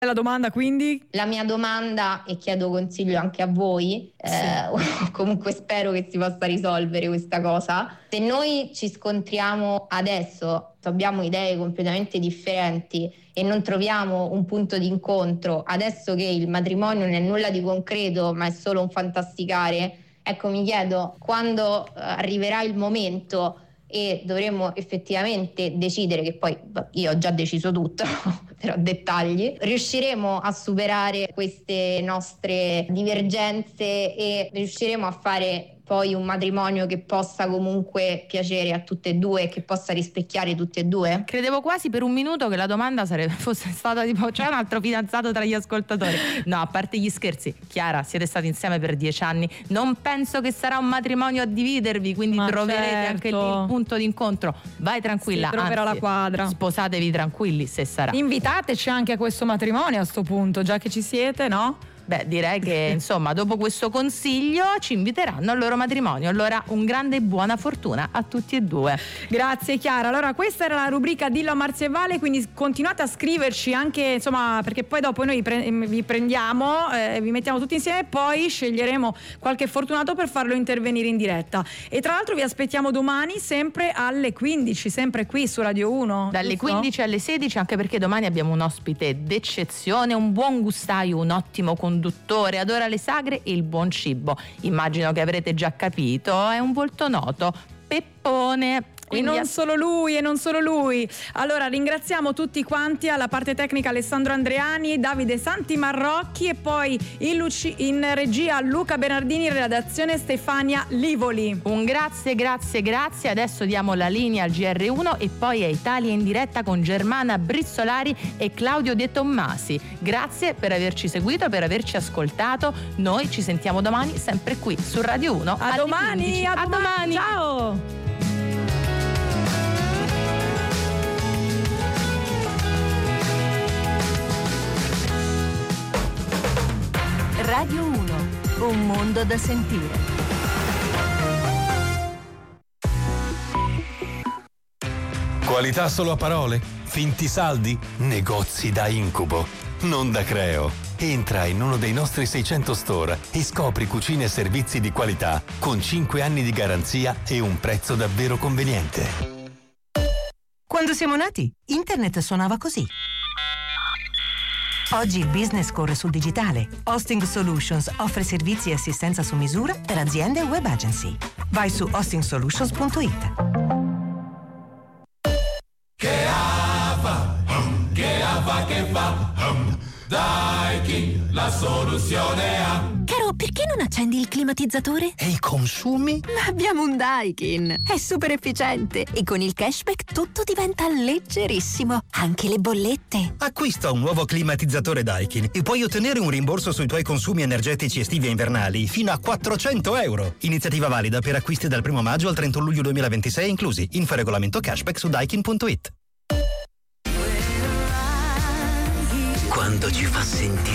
La domanda quindi? La mia domanda, e chiedo consiglio anche a voi, comunque spero che si possa risolvere questa cosa. Se noi ci scontriamo adesso, abbiamo idee completamente differenti e non troviamo un punto di incontro, adesso che il matrimonio non è nulla di concreto ma è solo un fantasticare, ecco, mi chiedo quando arriverà il momento e dovremmo effettivamente decidere, che poi io ho già deciso tutto, però dettagli, riusciremo a superare queste nostre divergenze e riusciremo a fare poi un matrimonio che possa comunque piacere a tutte e due e che possa rispecchiare tutte e due? Credevo quasi per un minuto che la domanda fosse stata tipo: c'è un altro fidanzato tra gli ascoltatori? No, a parte gli scherzi, Chiara, siete stati insieme per 10 anni, non penso che sarà un matrimonio a dividervi, quindi troverete anche lì il punto d'incontro. Vai tranquilla, si troverà la quadra. Sposatevi tranquilli se sarà. Invitateci anche a questo matrimonio a sto punto, già che ci siete, no? Beh, direi che insomma dopo questo consiglio ci inviteranno al loro matrimonio. Allora un grande buona fortuna a tutti e due. Grazie Chiara. Allora questa era la rubrica Dillo a Marzia e Vale, quindi continuate a scriverci anche, insomma, perché poi dopo noi vi prendiamo, vi mettiamo tutti insieme e poi sceglieremo qualche fortunato per farlo intervenire in diretta. E tra l'altro vi aspettiamo domani sempre alle 15, sempre qui su Radio 1. Dalle 15 alle 16, anche perché domani abbiamo un ospite d'eccezione, un buon gustaio, un ottimo conduttore, adora le sagre e il buon cibo. Immagino che avrete già capito, è un volto noto, Peppone. E non solo lui. Allora ringraziamo tutti quanti, alla parte tecnica Alessandro Andreani, Davide Santi Marrocchi e poi in regia Luca Bernardini, in redazione Stefania Livoli. Un grazie. Adesso diamo la linea al GR1 e poi a Italia in diretta con Germana Brizzolari e Claudio De Tommasi. Grazie per averci seguito, per averci ascoltato. Noi ci sentiamo domani sempre qui su Radio 1. A domani. Ciao. Radio 1, un mondo da sentire. Qualità solo a parole? Finti saldi? Negozi da incubo? Non da Creo. Entra in uno dei nostri 600 store e scopri cucine e servizi di qualità con 5 anni di garanzia e un prezzo davvero conveniente. Quando siamo nati, internet suonava così. Oggi il business corre sul digitale. Hosting Solutions offre servizi e assistenza su misura per aziende e web agency. Vai su hostingsolutions.it. Che va, Daikin, la soluzione ha. Caro, perché non accendi il climatizzatore? E i consumi? Ma abbiamo un Daikin, è super efficiente e con il cashback tutto diventa leggerissimo, anche le bollette. Acquista un nuovo climatizzatore Daikin e puoi ottenere un rimborso sui tuoi consumi energetici estivi e invernali fino a €400. Iniziativa valida per acquisti dal 1 maggio al 31 luglio 2026 inclusi. Info regolamento cashback su daikin.it. Quando ci fa sentire